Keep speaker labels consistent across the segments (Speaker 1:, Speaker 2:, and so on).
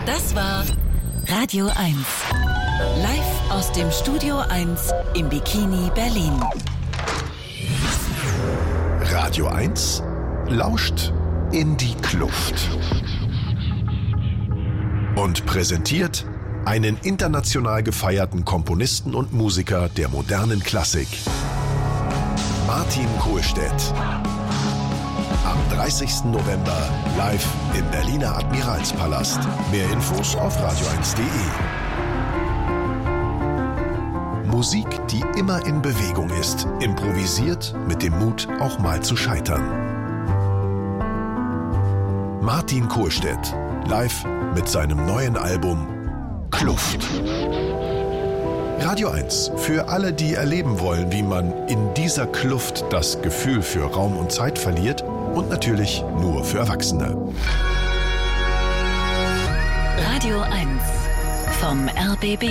Speaker 1: Das war Radio 1. Live aus dem Studio 1 im Bikini Berlin.
Speaker 2: Radio 1 lauscht in die Kluft und präsentiert einen international gefeierten Komponisten und Musiker der modernen Klassik, Martin Kohlstedt. Am 30. November live im Berliner Admiralspalast. Mehr Infos auf radio1.de. Musik, die immer in Bewegung ist, improvisiert mit dem Mut, auch mal zu scheitern. Martin Kohlstedt, live mit seinem neuen Album Kluft. Radio 1, für alle, die erleben wollen, wie man in dieser Kluft das Gefühl für Raum und Zeit verliert, und natürlich nur für Erwachsene.
Speaker 1: Radio 1 vom RBB.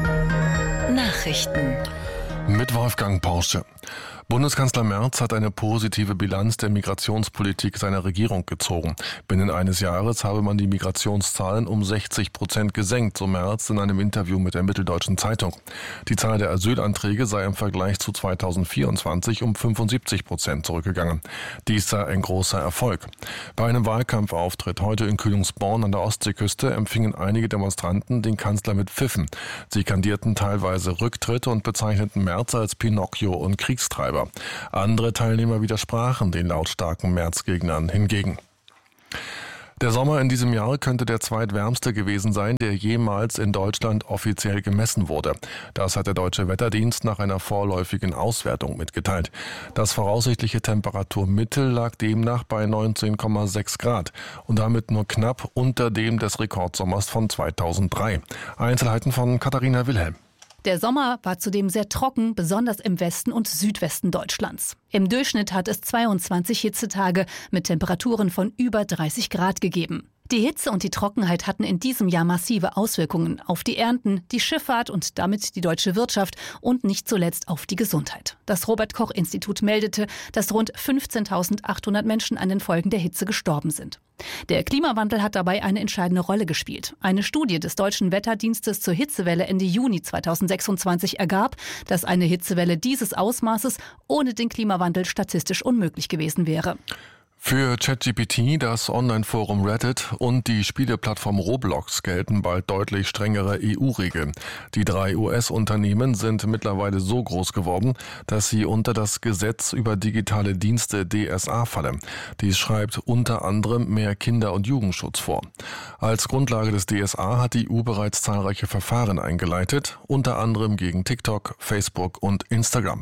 Speaker 1: Nachrichten
Speaker 3: mit Wolfgang Porsche. Bundeskanzler Merz hat eine positive Bilanz der Migrationspolitik seiner Regierung gezogen. Binnen eines Jahres habe man die Migrationszahlen um 60% gesenkt, so Merz in einem Interview mit der Mitteldeutschen Zeitung. Die Zahl der Asylanträge sei im Vergleich zu 2024 um 75% zurückgegangen. Dies sei ein großer Erfolg. Bei einem Wahlkampfauftritt heute in Kühlungsborn an der Ostseeküste empfingen einige Demonstranten den Kanzler mit Pfiffen. Sie skandierten teilweise Rücktritt und bezeichneten Merz als Pinocchio und Kriegstreiber. Andere Teilnehmer widersprachen den lautstarken Merz-Gegnern hingegen. Der Sommer in diesem Jahr könnte der zweitwärmste gewesen sein, der jemals in Deutschland offiziell gemessen wurde. Das hat der Deutsche Wetterdienst nach einer vorläufigen Auswertung mitgeteilt. Das voraussichtliche Temperaturmittel lag demnach bei 19,6 Grad und damit nur knapp unter dem des Rekordsommers von 2003. Einzelheiten von Katharina Wilhelm.
Speaker 4: Der Sommer war zudem sehr trocken, besonders im Westen und Südwesten Deutschlands. Im Durchschnitt hat es 22 Hitzetage mit Temperaturen von über 30 Grad gegeben. Die Hitze und die Trockenheit hatten in diesem Jahr massive Auswirkungen auf die Ernten, die Schifffahrt und damit die deutsche Wirtschaft und nicht zuletzt auf die Gesundheit. Das Robert-Koch-Institut meldete, dass rund 15.800 Menschen an den Folgen der Hitze gestorben sind. Der Klimawandel hat dabei eine entscheidende Rolle gespielt. Eine Studie des Deutschen Wetterdienstes zur Hitzewelle Ende Juni 2026 ergab, dass eine Hitzewelle dieses Ausmaßes ohne den Klimawandel statistisch unmöglich gewesen wäre.
Speaker 3: Für ChatGPT, das Online-Forum Reddit und die Spieleplattform Roblox gelten bald deutlich strengere EU-Regeln. Die 3 US-Unternehmen sind mittlerweile so groß geworden, dass sie unter das Gesetz über digitale Dienste DSA fallen. Dies schreibt unter anderem mehr Kinder- und Jugendschutz vor. Als Grundlage des DSA hat die EU bereits zahlreiche Verfahren eingeleitet, unter anderem gegen TikTok, Facebook und Instagram.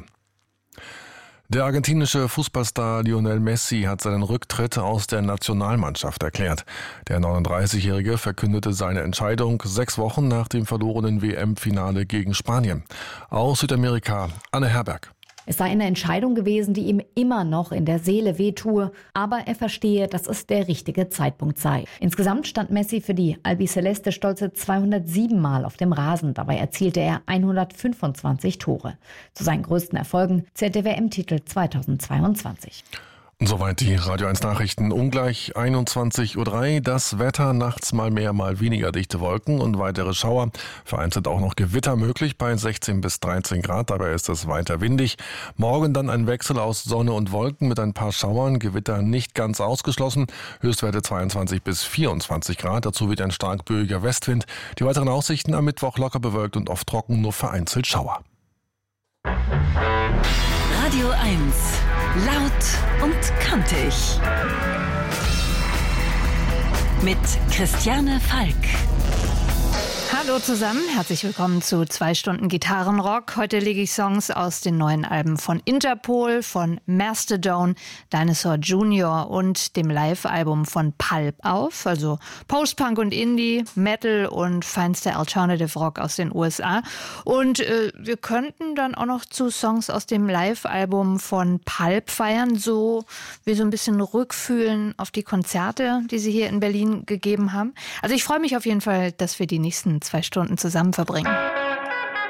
Speaker 3: Der argentinische Fußballstar Lionel Messi hat seinen Rücktritt aus der Nationalmannschaft erklärt. Der 39-Jährige verkündete seine Entscheidung 6 Wochen nach dem verlorenen WM-Finale gegen Spanien. Aus Südamerika, Anne Herberg.
Speaker 5: Es sei eine Entscheidung gewesen, die ihm immer noch in der Seele wehtue, aber er verstehe, dass es der richtige Zeitpunkt sei. Insgesamt stand Messi für die Albiceleste stolze 207 Mal auf dem Rasen. Dabei erzielte er 125 Tore. Zu seinen größten Erfolgen zählt der WM-Titel 2022.
Speaker 3: Soweit die Radio 1 Nachrichten. Ungleich 21:03 Uhr. Das Wetter, nachts mal mehr, mal weniger dichte Wolken und weitere Schauer. Vereinzelt auch noch Gewitter möglich bei 16 bis 13 Grad. Dabei ist es weiter windig. Morgen dann ein Wechsel aus Sonne und Wolken mit ein paar Schauern. Gewitter nicht ganz ausgeschlossen. Höchstwerte 22 bis 24 Grad. Dazu wird ein stark böiger Westwind. Die weiteren Aussichten am Mittwoch locker bewölkt und oft trocken, nur vereinzelt Schauer.
Speaker 1: Radio 1. Laut und kantig. Mit Christiane Falk.
Speaker 4: Hallo zusammen, herzlich willkommen zu 2 Stunden Gitarrenrock. Heute lege ich Songs aus den neuen Alben von Interpol, von Mastodon, Dinosaur Jr. und dem Live-Album von Pulp auf. Also Post-Punk und Indie, Metal und feinster Alternative Rock aus den USA. Und wir könnten dann auch noch zu Songs aus dem Live-Album von Pulp feiern, so wie so ein bisschen rückfühlen auf die Konzerte, die sie hier in Berlin gegeben haben. Also ich freue mich auf jeden Fall, dass wir die nächsten 2 Stunden zusammen verbringen.